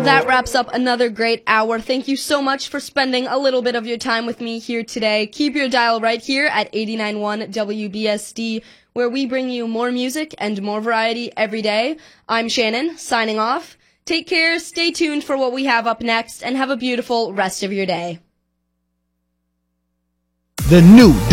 That wraps up another great hour. Thank you so much for spending a little bit of your time with me here today. Keep your dial right here at 89.1 WBSD, where we bring you more music and more variety every day. I'm Shannon, signing off. Take care, stay tuned for what we have up next, and have a beautiful rest of your day. The new